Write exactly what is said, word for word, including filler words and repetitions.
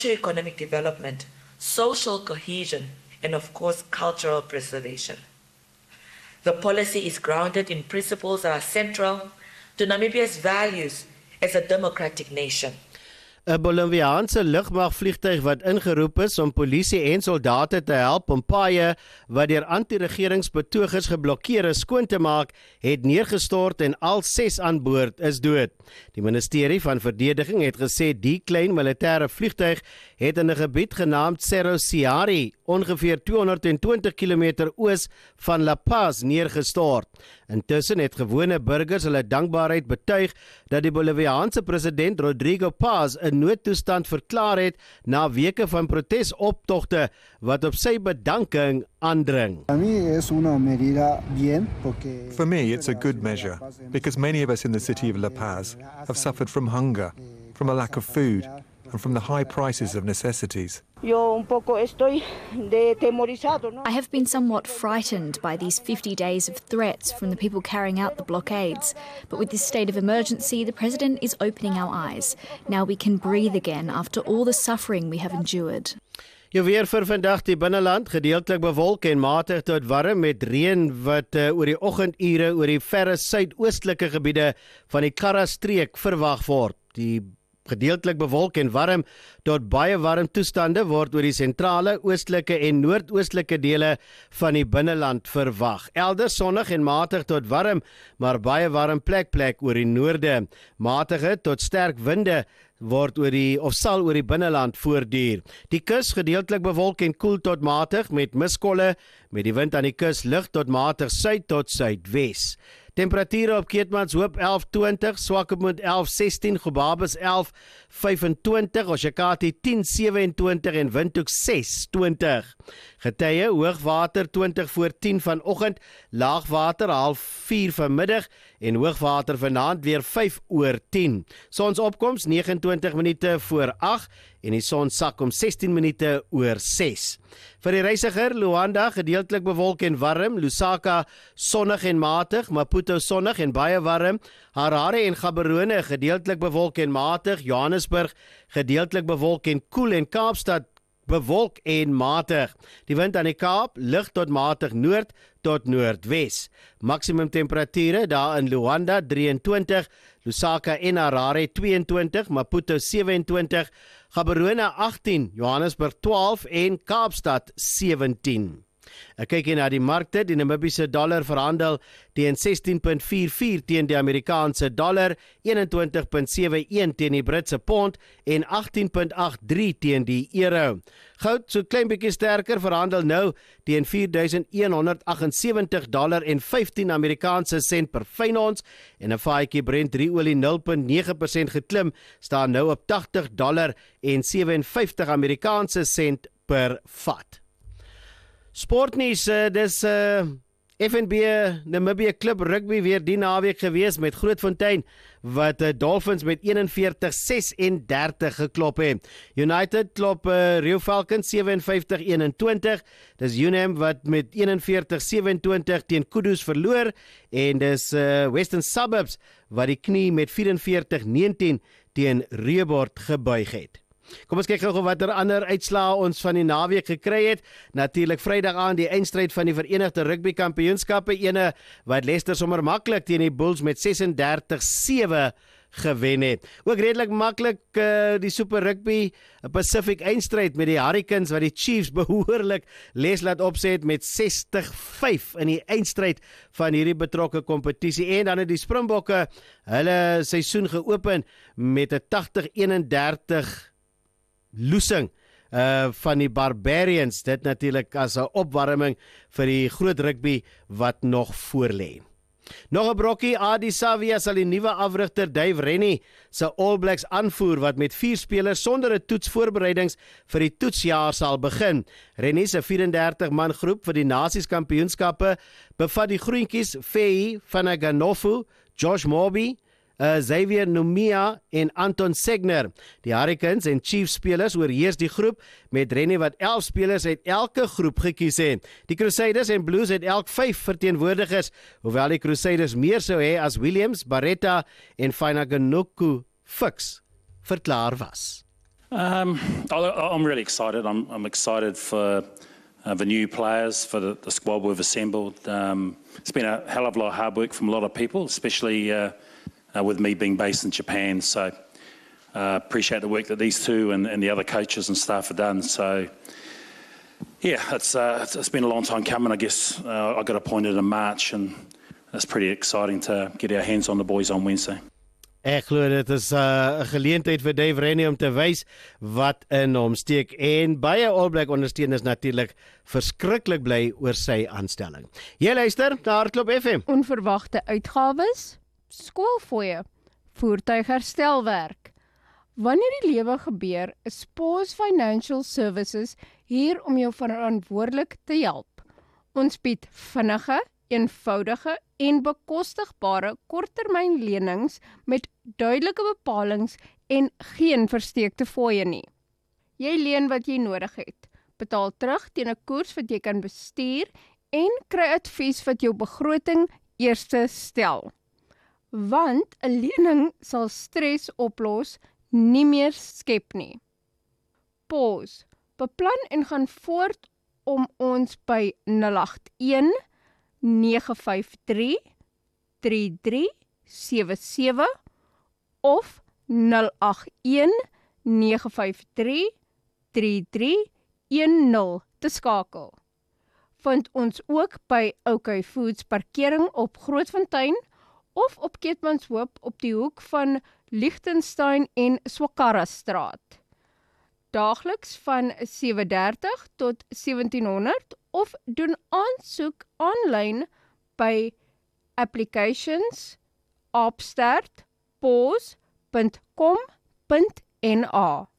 socio-economic development, social cohesion, and of course, cultural preservation. The policy is grounded in principles that are central to Namibia's values as a democratic nation. 'n Boliviaanse lugmagvliegtuig wat ingeroep is om polisie en soldate te help om paaie wat deur anti-regeringsbetogers geblokkeer is skoon te maak, het neergestort en al ses aan boord is dood. Die ministerie van Verdediging het gesê die klein militêre vliegtuig het in 'n gebied genaamd Cerro Ciari, ongeveer tweehonderdtwintig kilometer oos van La Paz neergestort. Intussen het gewone burgers hulle dankbaarheid betuig dat die Boliviaanse president Rodrigo Paz 'n noodtoestand verklaar het na weke van protesoptogte wat op sy bedanking aandring. For me, it's a good measure, because many of us in the city of La Paz have suffered from hunger, from a lack of food, and from the high prices of necessities. I have been somewhat frightened by these fifty days of threats from the people carrying out the blockades. But with this state of emergency, the President is opening our eyes. Now we can breathe again after all the suffering we have endured. Jou weer vir vandag die binneland, gedeeltelik bewolk en matig tot warm met reën wat uh, oor die oggendure oor die verre suidoostelike gebiede van die Karra-streek verwag word. Die gedeeltelik bewolk en warm tot baie warm toestande word oor die sentrale, oostelike en noordoostelike dele van die binneland verwag. Elders sonnig en matig tot warm, maar baie warm plek plek oor die noorde. Matige tot sterk winde word oor die of sal oor die binneland voortduur. Die kus gedeeltelik bewolk en koel tot matig met miskolle, met die wind aan die kus lig tot matig suid tot suidwes. Temperature op Keetmanshoop elf twintig, Swakopmund elf sestien, Gobabis elf vyfentwintig, Oshakati tien sewentwintig en Windhoek ses twintig. Getye hoogwater twintig voor tien vanoggend, laagwater half vier vanmiddag en hoogwater vanaand weer vyf oor tien. Sonsopkoms negenentwintig minute voor agt en die son sak om sestien minute oor ses. Vir die reisiger, Luanda gedeeltelik bewolk en warm, Lusaka sonnig en matig, Maputo sonnig en baie warm, Harare en Gaborone gedeeltelik bewolk en matig, Johannesburg gedeeltelik bewolk en koel en Kaapstad bewolk en matig. Die wind aan die Kaap lig tot matig noord tot noordwes. Maksimum temperature daar in Luanda drieëntwintig, Lusaka en Harare tweeëntwintig, Maputo sewentwintig, Gaborone agtien, Johannesburg twaalf en Kaapstad sewentien. Ek kyk hier na die markte, die Namibiese dollar verhandel teen sestien komma vyf vier teen die Amerikaanse dollar, eenentwintig komma sewe een teen die Britse pond en agttien komma agt drie teen die euro. Goud so klein bietjie sterker verhandel nou teen vier duisend een honderd agt en sewentig dollar en vyftien Amerikaanse sent per fyn ons en 'n vaatjie Brent drie olie nul komma nege persent geklim, staan nou op tagtig dollar en sewenvyftig Amerikaanse sent per vat. Sportnuus, uh, dis uh, F N B Namibia Club Rugby weer die naweek gewees met Grootfontein wat uh, Dolphins met eenenveertig sesendertig geklop het. United klop uh, Rio Falcons sewenvyftig eenentwintig. Dis Unam wat met eenenveertig sewentwintig teen Kudus verloor en dis uh, Western Suburbs wat die knie met vyfenveertig negentien teen Reebord gebuig het. Kom ons kyk gou wat er ander uitslae ons van die naweek gekry het. Natuurlik Vrydag aan die eindstryd van die Verenigde Rugby Kampioenskappe, ene wat Leicester sommer maklik teen die Bulls met sesendertig sewe gewen het. Ook redelik maklik uh, die Super Rugby Pacific eindstryd met die Hurricanes wat die Chiefs behoorlik les laat opset met sestig vyf in die eindstryd van hierdie betrokke kompetisie. En dan het die Springbokke hulle seisoen geopen met 'n tagtig eenendertig loosing uh, van die Barbarians, dit natuurlik as 'n opwarming vir die groot rugby wat nog voorlê. Nog 'n brokkie, Adi Savia sal die nuwe afrigter Dave Rennie se All Blacks aanvoer wat met vier spelers sonder 'n toets voorbereidings vir die toetsjaar sal begin. Rennie se vyf-en-dertig man groep vir die Nasies Kampioenskappe bevat die groentjies Fei Vanaganofu, Josh Morby, Uh, Xavier Numia en Anton Segner. Die Hurricanes en Chiefs spelers oorheers die groep met Rennie wat elf spelers uit elke groep gekies het. Die Crusaders en Blues het elk vyf verteenwoordigers, hoewel die Crusaders meer sou hê as Williams, Barretta en Fainaganoku Fix verklaar was. Um, I- I'm really excited. I'm, I'm excited for uh, the new players, for the, the squad we've assembled. Um, it's been a hell of a lot of hard work from a lot of people, especially uh, uh, with me being based in Japan. So uh, appreciate the work that these two and, and the other coaches and staff have done. So yeah, it's, uh, it's, it's been a long time coming. I guess uh, I got appointed in March, and it's pretty exciting to get our hands on the boys on Wednesday. Ek glo dit is 'n uh, geleentheid vir Dave Rennie om te wys wat in hom steek, en baie All Black ondersteuners natuurlik verskriklik bly oor sy aanstelling. Jy luister na Hardklop F M. Onverwagte uitgawes, skoolfooie, voertuigherstelwerk. Wanneer die lewe gebeur, is Pause Financial Services hier om jou verantwoordelik te help. Ons bied vinnige, eenvoudige en bekostigbare korttermynlenings met duidelike bepalings en geen versteekte fooie nie. Jy leen wat jy nodig het, betaal terug teen 'n koers wat jy kan bestuur en kry advies wat jou begroting eerste stel. Want 'n lening sal stres oplos, nie meer skep nie. Pause. Beplan en gaan voort om ons by nul agt een nege vyf drie drie drie sewe sewe of nul agt een nege vyf drie drie drie een nul te skakel. Vind ons ook by OK Foods parkering op Grootfontein of op Keetmanshoop op die hoek van Lichtenstein en Swakara straat. Daagliks van sewe dertig tot sewentien honderd of doen aansoek aanlyn by applications opstart pause punt com punt n a.